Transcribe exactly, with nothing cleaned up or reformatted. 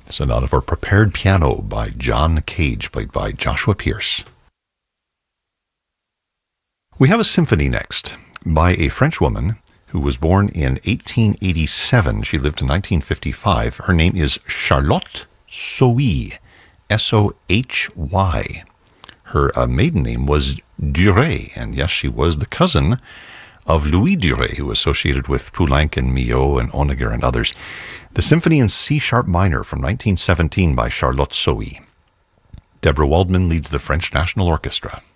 Sonata for Prepared Piano by John Cage, played by Joshua Pierce. We have a symphony next by a French woman who was born in eighteen eighty-seven. She lived to nineteen fifty-five. Her name is Charlotte Sohy, S O H Y. Her uh, maiden name was Duret, and yes, she was the cousin of Louis Duret, who was associated with Poulenc and Milhaud and Honegger and others. The Symphony in C-sharp minor from nineteen seventeen by Charlotte Sohy. Deborah Waldman leads the French National Orchestra.